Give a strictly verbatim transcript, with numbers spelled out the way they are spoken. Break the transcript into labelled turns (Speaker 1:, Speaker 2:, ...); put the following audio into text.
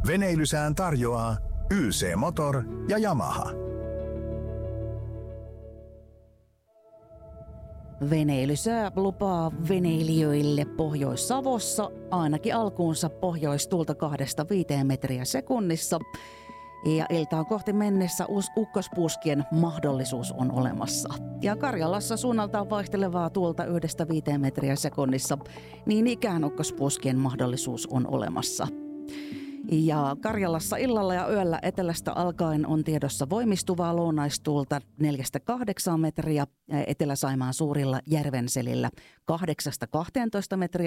Speaker 1: Veneilysään tarjoaa Y C Motor ja Yamaha.
Speaker 2: Veneilysää lupaa veneilijöille Pohjois-Savossa ainakin alkuunsa pohjoistuulta kahdesta viiteen metriä sekunnissa. Ja iltaan kohti mennessä ukkospuuskien mahdollisuus on olemassa. Ja Karjalassa suunnaltaan vaihtelevaa tuulta yhdestä viiteen metriä sekunnissa, niin ikään ukkospuuskien mahdollisuus on olemassa. Ja Karjalassa illalla ja yöllä etelästä alkaen on tiedossa voimistuvaa lounaistuulta neljästä kahdeksaan metriä, Etelä-Saimaan suurilla järvenselillä kahdeksasta kahteentoista metriä